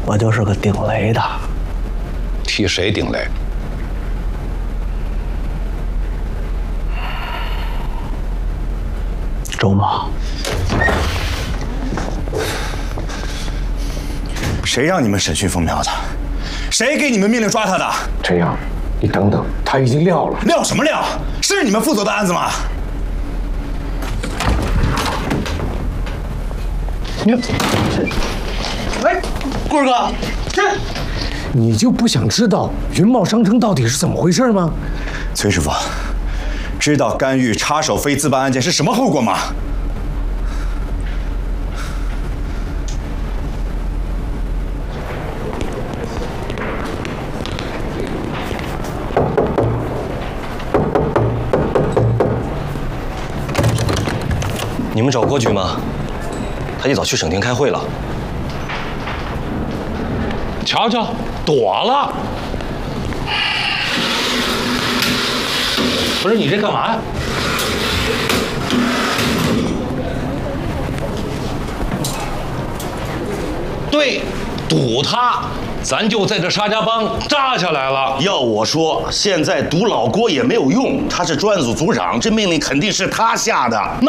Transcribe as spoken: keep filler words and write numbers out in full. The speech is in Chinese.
我就是个顶雷的。 替谁顶雷？ 周茂， 谁让你们审讯风苗的？谁给你们命令抓他的？ 这样，你等等，他已经撂了。 撂什么撂？是你们负责的案子吗？ 你，喂，棍儿哥，这你就不想知道云茂商城到底是怎么回事吗？ 崔师傅，知道干预插手非自办案件是什么后果吗？ 你们找郭局吗？他一早去省厅开会了。 瞧瞧，躲了。不是你这干嘛呀？对，堵他，咱就在这沙家浜扎下来了。 要我说，现在堵老郭也没有用，他是专案组组长，这命令肯定是他下的。那